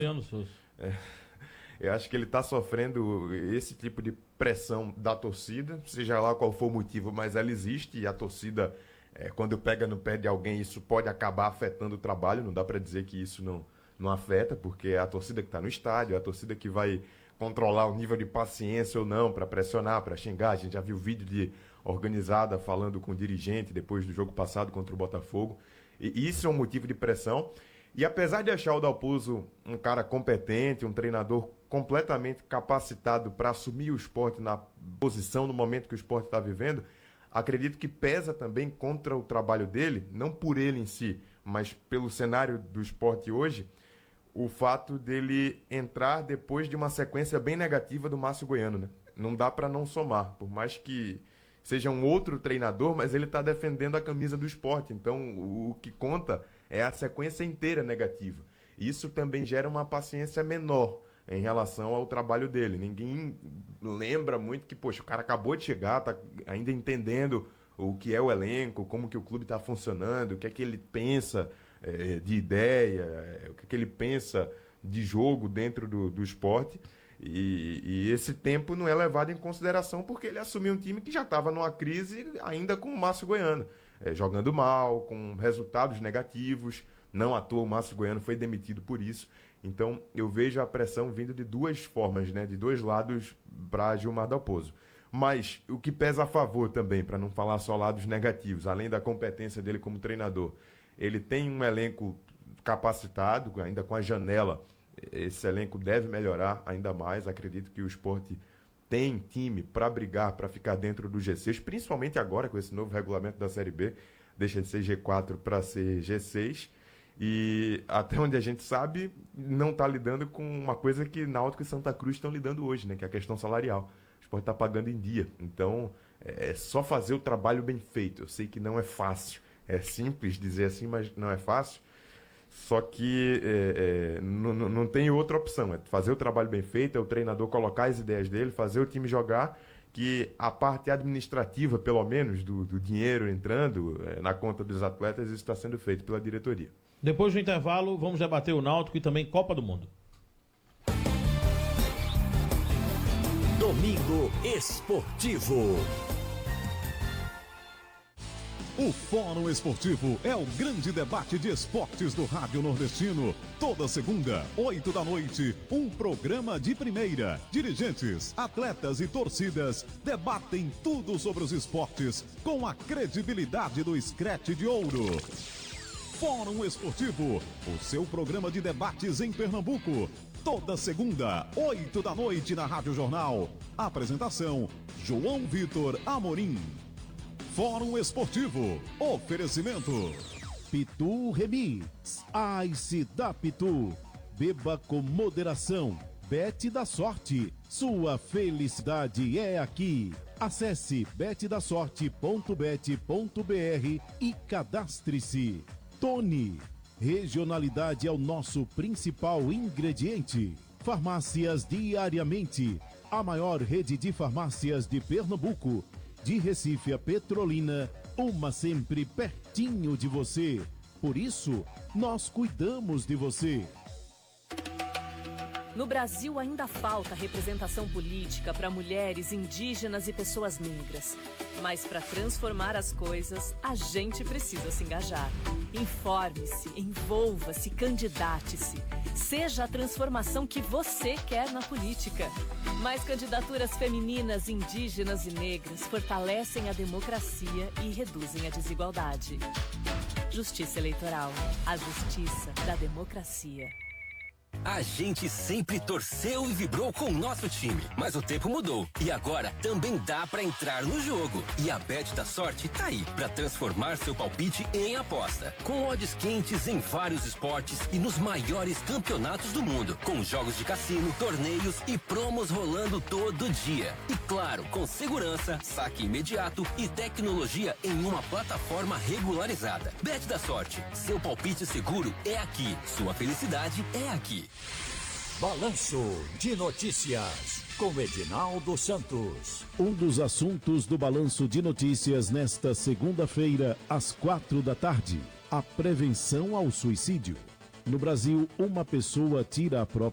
Souza. Eu acho que ele está sofrendo esse tipo de pressão da torcida, seja lá qual for o motivo, mas ela existe e a torcida, quando pega no pé de alguém, isso pode acabar afetando o trabalho. Não dá para dizer que isso não afeta, porque é a torcida que está no estádio, é a torcida que vai controlar o nível de paciência ou não, para pressionar, para xingar. A gente já viu vídeo de organizada falando com o dirigente depois do jogo passado contra o Botafogo. E isso é um motivo de pressão. E apesar de achar o Dalpozo um cara competente, um treinador completamente capacitado para assumir o Sport na posição, no momento que o Sport está vivendo, acredito que pesa também contra o trabalho dele, não por ele em si, mas pelo cenário do Sport hoje, o fato dele entrar depois de uma sequência bem negativa do Márcio Goiano, né? Não dá para não somar, por mais que seja um outro treinador, mas ele está defendendo a camisa do Sport, então o que conta é a sequência inteira negativa. Isso também gera uma paciência menor em relação ao trabalho dele. Ninguém lembra muito que, poxa, o cara acabou de chegar, está ainda entendendo o que é o elenco, como que o clube está funcionando, o que é que ele pensa de ideia, o que é que ele pensa de jogo dentro do esporte. E esse tempo não é levado em consideração porque ele assumiu um time que já estava numa crise ainda com o Márcio Goiano, jogando mal, com resultados negativos. Não à toa o Márcio Goiano foi demitido por isso. Então eu vejo a pressão vindo de duas formas, né, de dois lados para Gilmar Dalpozo. Mas o que pesa a favor também, para não falar só lados negativos, além da competência dele como treinador, ele tem um elenco capacitado, ainda com a janela. Esse elenco deve melhorar ainda mais. Acredito que o Sport tem time para brigar, para ficar dentro do G6, principalmente agora com esse novo regulamento da Série B. Deixa de ser G4 para ser G6. E até onde a gente sabe, não está lidando com uma coisa que Náutico e Santa Cruz estão lidando hoje, né? Que é a questão salarial. O Sport está pagando em dia. Então, é só fazer o trabalho bem feito. Eu sei que não é fácil. É simples dizer assim, mas não é fácil. Só que não tem outra opção. É fazer o trabalho bem feito, é o treinador colocar as ideias dele, fazer o time jogar, que a parte administrativa, pelo menos, do dinheiro entrando na conta dos atletas, isso está sendo feito pela diretoria. Depois do intervalo, vamos debater o Náutico e também Copa do Mundo. Domingo Esportivo. O Fórum Esportivo é o grande debate de esportes do Rádio Nordestino. Toda segunda, 8 da noite, um programa de primeira. Dirigentes, atletas e torcidas debatem tudo sobre os esportes com a credibilidade do Scratch de Ouro. Fórum Esportivo, o seu programa de debates em Pernambuco. Toda segunda, 8 da noite na Rádio Jornal. Apresentação, João Vitor Amorim. Fórum Esportivo. Oferecimento. Pitu Remix. Ice da Pitu. Beba com moderação. Bet da Sorte. Sua felicidade é aqui. Acesse betdasorte.bet.br e cadastre-se. Tony. Regionalidade é o nosso principal ingrediente. Farmácias Diariamente. A maior rede de farmácias de Pernambuco. De Recife a Petrolina, uma sempre pertinho de você. Por isso, nós cuidamos de você. No Brasil ainda falta representação política para mulheres, indígenas e pessoas negras. Mas para transformar as coisas, a gente precisa se engajar. Informe-se, envolva-se, candidate-se. Seja a transformação que você quer na política. Mais candidaturas femininas, indígenas e negras fortalecem a democracia e reduzem a desigualdade. Justiça Eleitoral. A justiça da democracia. A gente sempre torceu e vibrou com o nosso time, mas o tempo mudou e agora também dá pra entrar no jogo. E a Bet da Sorte tá aí pra transformar seu palpite em aposta, com odds quentes em vários esportes e nos maiores campeonatos do mundo, com jogos de cassino, torneios e promos rolando todo dia. E claro, com segurança, saque imediato e tecnologia em uma plataforma regularizada. Bet da Sorte, seu palpite seguro é aqui, sua felicidade é aqui. Balanço de Notícias, com Edinaldo Santos. Um dos assuntos do Balanço de Notícias nesta segunda-feira, às 4 da tarde. A prevenção ao suicídio. No Brasil, uma pessoa tira a própria